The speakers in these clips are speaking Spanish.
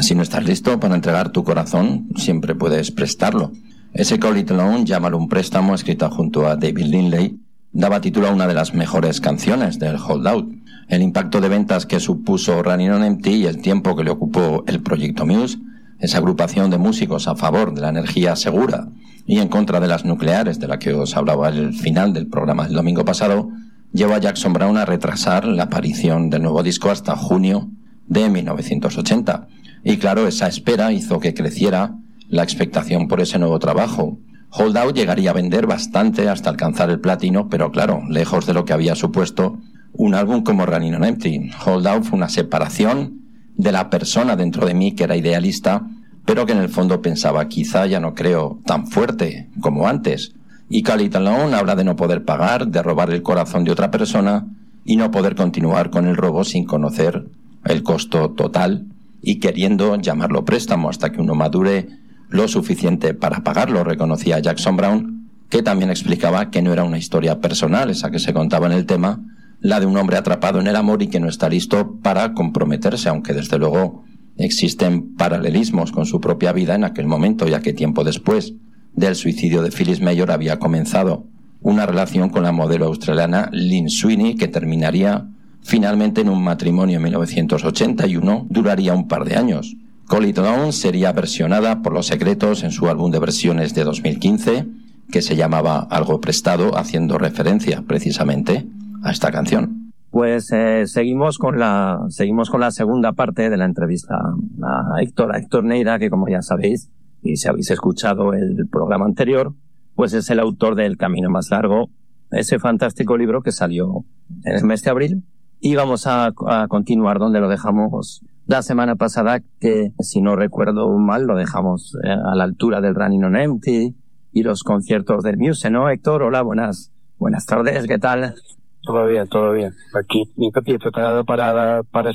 Si no estás listo para entregar tu corazón, siempre puedes prestarlo. Ese Call It Alone, llámalo un préstamo, escrita junto a David Lindley, daba título a una de las mejores canciones del Holdout. El impacto de ventas que supuso Running on Empty y el tiempo que le ocupó el proyecto Muse, esa agrupación de músicos a favor de la energía segura y en contra de las nucleares de la que os hablaba al final del programa del domingo pasado, llevó a Jackson Browne a retrasar la aparición del nuevo disco hasta junio de 1980. Y claro, esa espera hizo que creciera la expectación por ese nuevo trabajo. Holdout llegaría a vender bastante hasta alcanzar el platino, pero claro, lejos de lo que había supuesto un álbum como Running on Empty. Holdout fue una separación de la persona dentro de mí que era idealista, pero que en el fondo pensaba, quizá ya no creo tan fuerte como antes. Y Call It Alone habla de no poder pagar, de robar el corazón de otra persona y no poder continuar con el robo sin conocer el costo total y queriendo llamarlo préstamo hasta que uno madure lo suficiente para pagarlo, reconocía Jackson Browne, que también explicaba que no era una historia personal esa que se contaba en el tema, la de un hombre atrapado en el amor y que no está listo para comprometerse, aunque desde luego existen paralelismos con su propia vida en aquel momento, ya que tiempo después del suicidio de Phyllis Mayor había comenzado una relación con la modelo australiana Lynn Sweeney, que terminaría finalmente en un matrimonio en 1981, duraría un par de años. Call It Alone sería versionada por Los Secretos en su álbum de versiones de 2015, que se llamaba Algo Prestado, haciendo referencia precisamente a esta canción. Pues seguimos con la segunda parte de la entrevista a Héctor Neira, que como ya sabéis, y si habéis escuchado el programa anterior, pues es el autor de El Camino Más Largo, ese fantástico libro que salió en el mes de abril. Y vamos a continuar donde lo dejamos la semana pasada, que si no recuerdo mal lo dejamos a la altura del Running on Empty y los conciertos del Muse, ¿no, Héctor? Hola, buenas tardes, ¿qué tal? Todo bien. Aquí, preparado para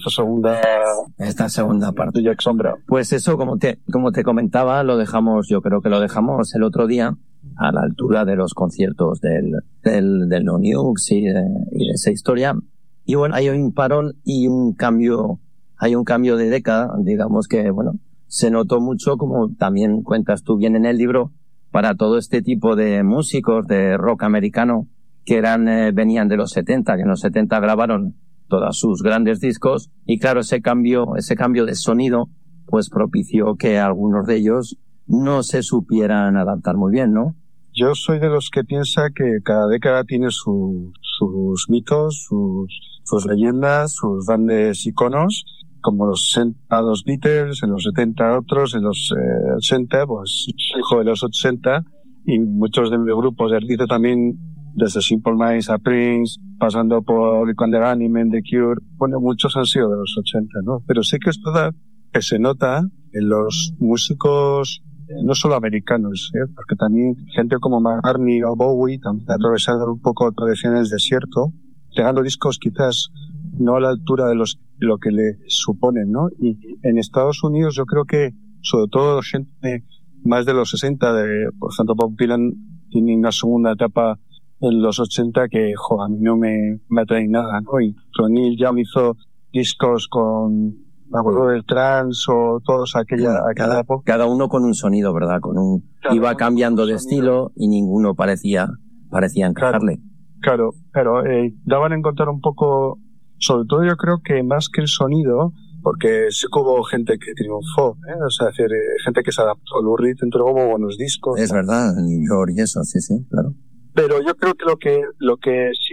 esta segunda parte. Jackson Browne. Pues eso, como te comentaba, yo creo que lo dejamos el otro día a la altura de los conciertos del No Nukes y de esa historia. Y bueno, hay un parón y un cambio de década, digamos que, bueno, se notó mucho, como también cuentas tú bien en el libro, para todo este tipo de músicos de rock americano que venían de los 70, que en los 70 grabaron todos sus grandes discos, y claro, ese cambio de sonido, pues propició que algunos de ellos no se supieran adaptar muy bien, ¿no? Yo soy de los que piensa que cada década tiene sus mitos, sus leyendas, sus grandes iconos, como los 60 los Beatles, en los 70 otros, en los 80, pues hijo de los 80, y muchos de mis grupos de artistas también, desde Simple Minds a Prince, pasando por Rick and the Bunnymen, The Cure, bueno, muchos han sido de los 80, ¿no? Pero sí que es verdad que se nota en los músicos, no solo americanos, porque también gente como McCartney o Bowie también atravesaron un poco tradiciones del desierto, llegando discos quizás no a la altura de lo que le suponen, ¿no? Y en Estados Unidos yo creo que, sobre todo gente más de los 60, por ejemplo, Bob Dylan tiene una segunda etapa en los 80 que, a mí no me atrae nada, ¿no? Y Neil Young hizo discos con del trance o todos aquella época. Cada uno con un sonido, ¿verdad? Iba cambiando de estilo y ninguno parecía encajarle. Claro, daban a encontrar un poco, sobre todo yo creo que más que el sonido, porque sí que hubo gente que triunfó, o sea, gente que se adaptó. Lou Reed entregó buenos discos. Es verdad, New York y eso, sí, claro. Pero yo creo que lo que sí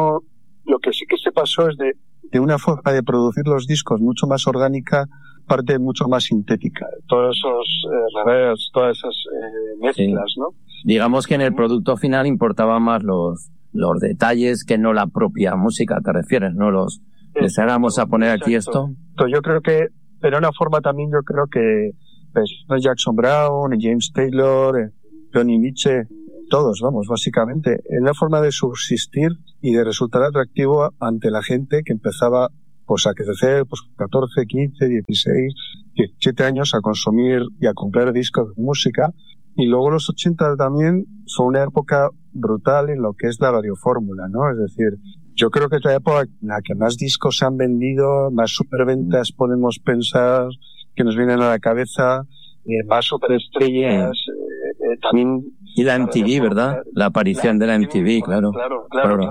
que se pasó es de una forma de producir los discos mucho más orgánica, parte mucho más sintética. Todos esos reverbs, todas esas mezclas, sí, ¿no? Digamos que en el producto final importaban más los detalles que no la propia música, te refieres, ¿no? Les vamos a poner aquí esto. Yo creo que, pero una forma también, yo creo que pues, Jackson Browne, James Taylor, Johnny Mitchell, todos, básicamente, en una forma de subsistir y de resultar atractivo ante la gente que empezaba pues a crecer, pues 14, 15, 16, 17 años a consumir y a comprar discos de música. Y luego los 80 también son una época brutal en lo que es la radiofórmula, ¿no? Es decir, yo creo que es la época en la que más discos se han vendido, más superventas podemos pensar, que nos vienen a la cabeza, más superestrellas, también... Y la MTV, ¿verdad? La aparición de la MTV, claro. Claro.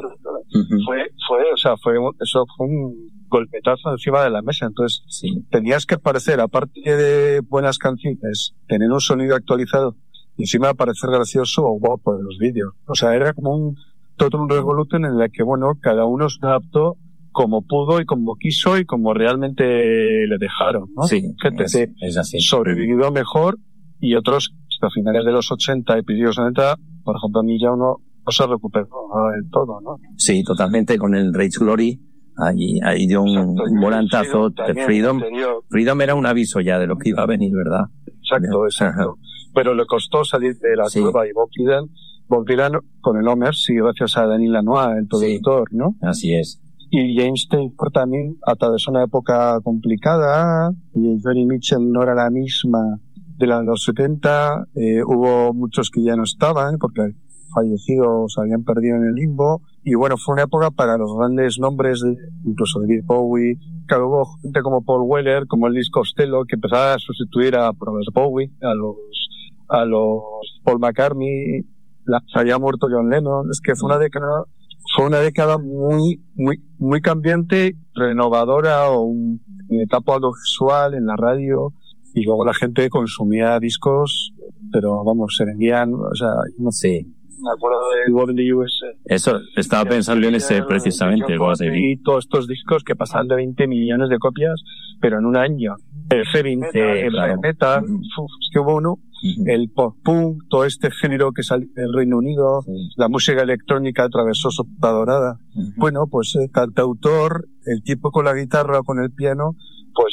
Eso fue un golpetazo encima de la mesa. Entonces, tenías que parecer, aparte de buenas canciones, tener un sonido actualizado y encima parecer gracioso o guapo en los vídeos. O sea, era como todo un revolution en el que, bueno, cada uno se adaptó como pudo y como quiso y como realmente le dejaron, ¿no? Sí, gente es así. Sobrevivió mejor y otros hasta finales de los 80 y principios de los 90, por ejemplo, a mí ya no se recuperó del todo, ¿no? Sí, totalmente, con el Rage Glory ahí dio un volantazo de Freedom. Freedom era un aviso ya de lo que iba a venir, ¿verdad? Exacto. Pero le costó salir de la curva y Bob Dylan con el Homer, sí, gracias a Denis Lanois, el productor, ¿no? Así es. Y James Taylor también atravesó una época complicada, y Joni Mitchell no era la misma de la de los 70, hubo muchos que ya no estaban porque fallecidos habían perdido en el limbo, y bueno, fue una época para los grandes nombres incluso de David Bowie. Claro, hubo gente como Paul Weller, como Elvis Costello, que empezaba a sustituir a los Bowie, a los Paul McCartney, se había muerto John Lennon. Es que fue una década muy cambiante, renovadora, una etapa audiovisual en la radio. Y luego la gente consumía discos, pero vamos, se vendían, o sea, no sé. Me acuerdo del World in the US. Eso, estaba pensando en ese precisamente, el World y todos estos discos que pasaban de 20 millones de copias, pero en un año. El G20, el Metal, es que hubo uno, el pop-punk, todo este género que salió del Reino Unido, la música electrónica atravesó su época dorada. Bueno, pues el cantautor, el tipo con la guitarra o con el piano, pues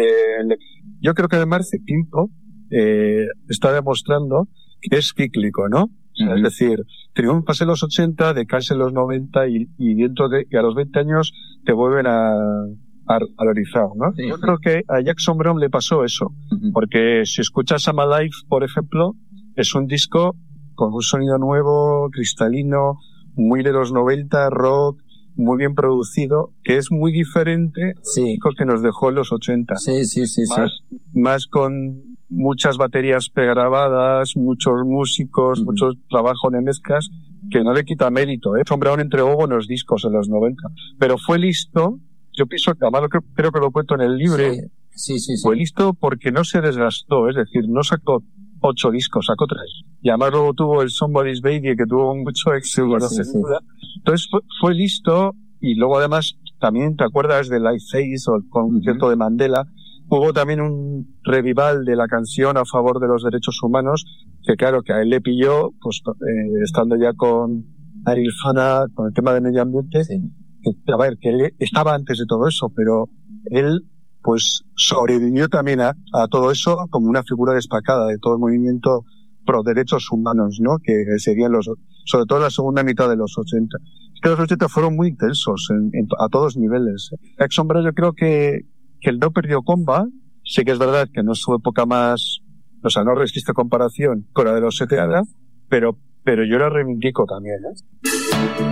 yo creo que además este tiempo está demostrando que es cíclico, ¿no? Es decir, triunfas en los 80, decaes en los 90 y a los 20 años te vuelven a valorizar, ¿no? Yo creo que a Jackson Browne le pasó eso, porque si escuchas I'm Alive, por ejemplo, es un disco con un sonido nuevo, cristalino, muy de los 90, rock, muy bien producido, que es muy diferente que nos dejó en los 80. Más con muchas baterías pregrabadas, muchos músicos, mucho trabajo de mezclas, que no le quita mérito, Jackson Browne entregó buenos discos en los 90, pero fue listo, yo pienso que, además creo que lo cuento en el libro, fue listo porque no se desgastó, es decir, no sacó 8 discos, sacó 3. Y además luego tuvo el Somebody's Baby, que tuvo mucho éxito. Entonces fue listo, y luego además, también te acuerdas del Live Face o el concierto de Mandela. Hubo también un revival de la canción a favor de los derechos humanos, que claro, que a él le pilló, pues, estando ya con Ariel Fana, con el tema de medio ambiente, que, a ver, que él estaba antes de todo eso, pero él, pues, sobrevivió también a todo eso como una figura destacada de todo el movimiento pro derechos humanos, ¿no? Que serían sobre todo la segunda mitad de los 80. Es que los 80 fueron muy intensos a todos niveles. Jackson Browne, yo creo que él no perdió comba. Sí que es verdad que no es su época más, o sea, no resiste comparación con la de los 70, pero yo la reivindico también, ¿eh?